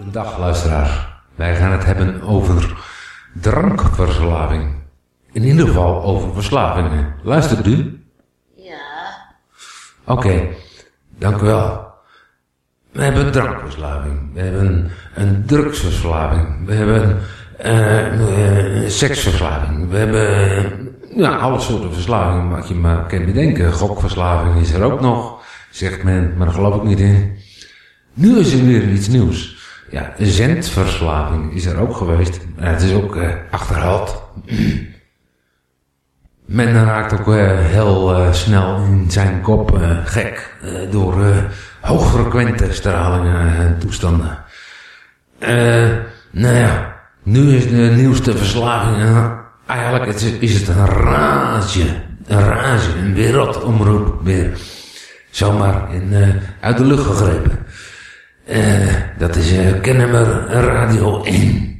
Dag luisteraar. Wij gaan het hebben over drankverslaving. In ieder geval over verslavingen. Luistert u? Ja. Oké, dank u wel. We hebben drankverslaving. We hebben een drugsverslaving. We hebben seksverslaving. We hebben alle soorten verslavingen wat je maar kan bedenken. Gokverslaving is er ook nog, zegt men, maar daar geloof ik niet in. Nu is er weer iets nieuws. Ja, zendverslaving is er ook geweest. Het is ook achterhaald. Men raakt ook heel snel in zijn kop gek door hoogfrequente stralingen en toestanden. Nu is de nieuwste verslaving eigenlijk is het een rage, een wereldomroep weer zomaar uit de lucht gegrepen. Dat is Kennemer Radio 1.